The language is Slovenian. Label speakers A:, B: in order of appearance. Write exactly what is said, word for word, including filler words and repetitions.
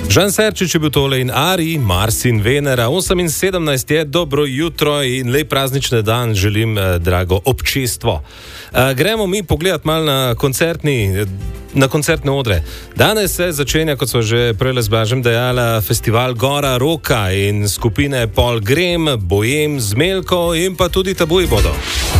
A: Žan Serčič je bil tole in Ari, Mars in Venera, osem in sedemnajst je, dobro jutro in lep praznični dan želim, eh, drago občestvo. Eh, gremo mi pogledat malo na koncertni, na koncertne odre. Danes se začenja, kot smo že prej z Blažem dejala, festival Gora Roka in skupine Pol Grem, Bojem, Zmelko in pa tudi Tabuji bodo.